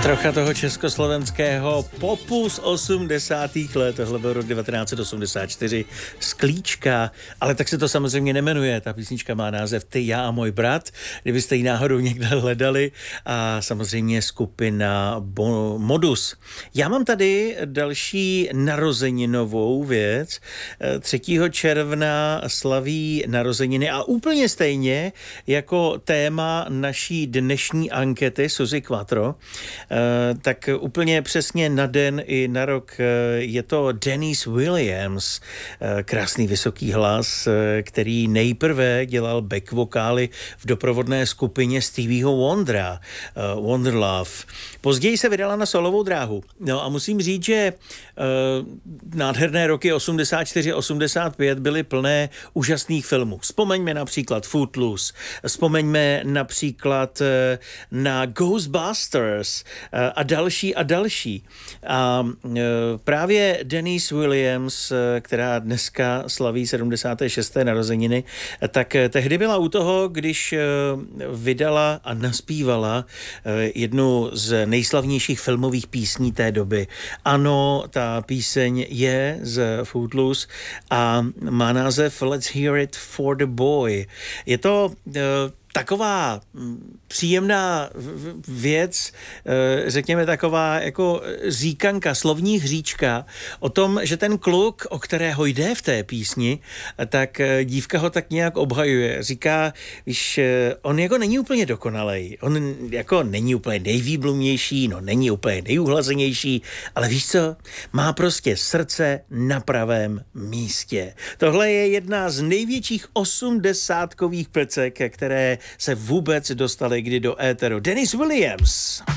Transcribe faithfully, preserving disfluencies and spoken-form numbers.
Trocha toho československého popu z osmdesátých let, tohle byl rok devatenáct set osmdesát čtyři, Sklíčka, ale tak se to samozřejmě nemenuje, ta písnička má název Ty, já a můj brat, kdybyste ji náhodou někde hledali, a samozřejmě skupina Bo- Modus. Já mám tady další narozeninovou věc, třetího června slaví narozeniny a úplně stejně jako téma naší dnešní ankety Suzy Quattro, tak úplně přesně na den i na rok je to Dennis Williams, krásný vysoký hlas, který nejprve dělal back vokály v doprovodné skupině Stevieho Wondera, Wonderlove. Později se vydala na solovou dráhu. No a musím říct, že nádherné roky osmdesát čtyři osmdesát pět byly plné úžasných filmů. Vzpomeňme například Footloose, vzpomeňme například na Ghostbusters a další a další. A právě Denise Williams, která dneska slaví sedmdesáté šesté narozeniny, tak tehdy byla u toho, když vydala a naspívala jednu z nejslavnějších filmových písní té doby. Ano, ta píseň je z Footloose a má název Let's Hear It for the Boy. Je to taková příjemná věc, řekněme taková jako říkanka, slovní hříčka o tom, že ten kluk, o kterého jde v té písni, tak dívka ho tak nějak obhajuje. Říká, víš, on jako není úplně dokonalej, on jako není úplně nejvýblumnější, no není úplně nejúhlazenější, ale víš co, má prostě srdce na pravém místě. Tohle je jedna z největších osmdesátkových pecek, které se vůbec dostaly kdy do éteru. Dennis Williams.